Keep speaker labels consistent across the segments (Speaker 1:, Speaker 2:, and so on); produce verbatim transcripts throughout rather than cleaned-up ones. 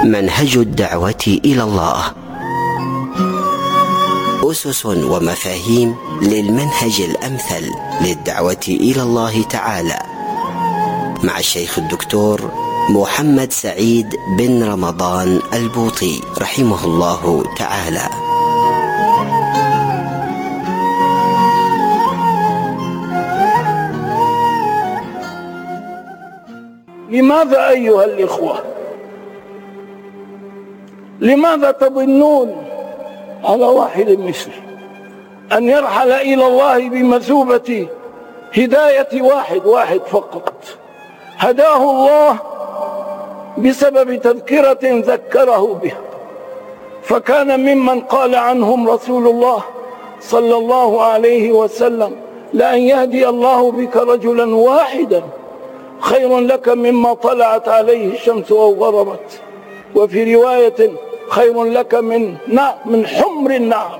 Speaker 1: منهج الدعوة إلى الله، أسس ومفاهيم للمنهج الأمثل للدعوة إلى الله تعالى، مع الشيخ الدكتور محمد سعيد بن رمضان البوطي رحمه الله تعالى.
Speaker 2: لماذا أيها الإخوة، لماذا تظنون على واحد مثلي أن يرحل إلى الله بمثوبة هداية واحد واحد فقط هداه الله بسبب تذكرة ذكره بها؟ فكان ممن قال عنهم رسول الله صلى الله عليه وسلم: لأن يهدي الله بك رجلا واحدا خير لك مما طلعت عليه الشمس أو غربت، وفي رواية: خير لك من من حمر النعم.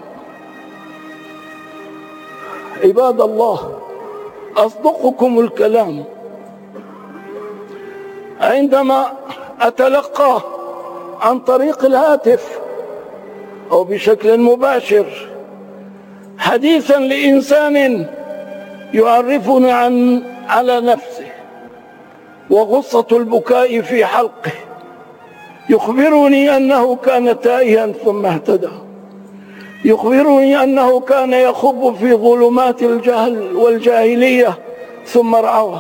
Speaker 2: عباد الله، أصدقكم الكلام، عندما أتلقى عن طريق الهاتف أو بشكل مباشر حديثا لإنسان يعرفني عن على نفسه وغصة البكاء في حلقه، يخبرني أنه كان تائها ثم اهتدى، يخبرني أنه كان يخب في ظلمات الجهل والجاهلية ثم رعوى،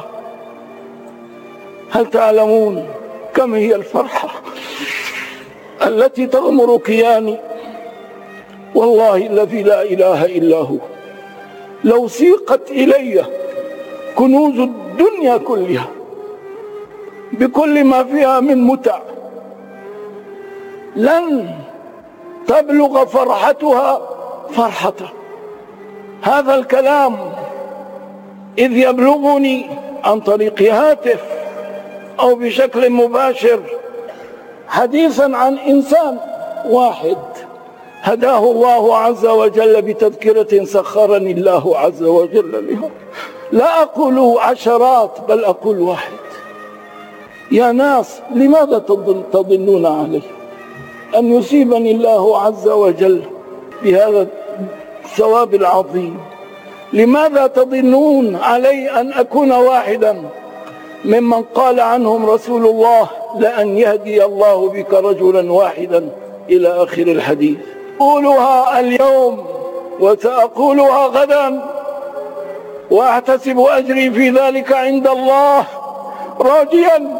Speaker 2: هل تعلمون كم هي الفرحة التي تغمر كياني؟ والله الذي لا إله إلا هو، لو سيقت إلي كنوز الدنيا كلها بكل ما فيها من متع لن تبلغ فرحتها فرحته. هذا الكلام إذ يبلغني عن طريق هاتف أو بشكل مباشر حديثا عن إنسان واحد هداه الله عز وجل بتذكرة سخرني الله عز وجل لها، لا أقول عشرات بل أقول واحد. يا ناس، لماذا تظنون علي أن يصيبني الله عز وجل بهذا الثواب العظيم؟ لماذا تظنون علي أن أكون واحدا ممن قال عنهم رسول الله: لأن يهدي الله بك رجلا واحدا إلى آخر الحديث؟ أقولها اليوم وسأقولها غدا، وأحتسب أجري في ذلك عند الله، راجيا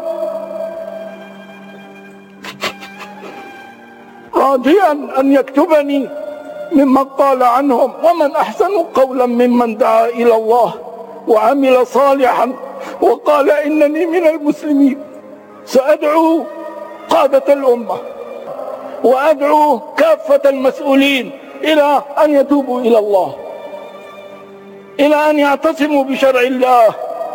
Speaker 2: راجيا أن يكتبني ممن قال عنهم: ومن أحسن قولا ممن دعا إلى الله وعمل صالحا وقال إنني من المسلمين. سأدعو قادة الأمة وأدعو كافة المسؤولين إلى أن يتوبوا إلى الله، إلى أن يعتصموا بشرع الله.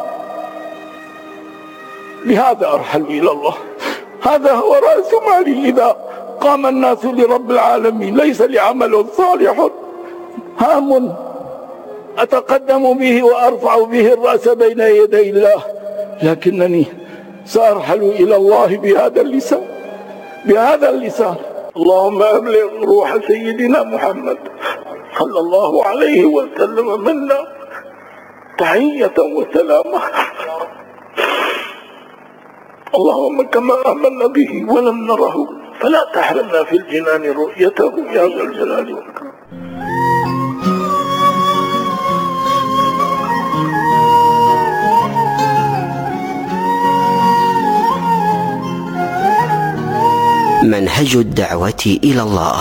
Speaker 2: لهذا أرحل إلى الله، هذا هو رأس مالي إذا قام الناس لرب العالمين، ليس لعمل صالح هام أتقدم به وأرفع به الرأس بين يدي الله، لكنني سأرحل إلى الله بهذا اللسان بهذا اللسان. اللهم أبلغ روح سيدنا محمد صلى الله عليه وسلم منا تحية وسلامة. اللهم كما آمنا به ولم نره فلا تحرمنا في الجنان رؤيته يا ذا الجلال والإكرام.
Speaker 1: منهج الدعوة إلى الله،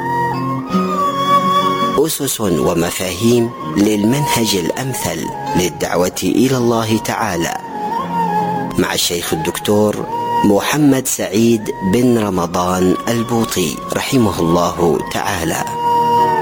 Speaker 1: أسس ومفاهيم للمنهج الأمثل للدعوة إلى الله تعالى، مع الشيخ الدكتور محمد سعيد بن رمضان البوطي رحمه الله تعالى.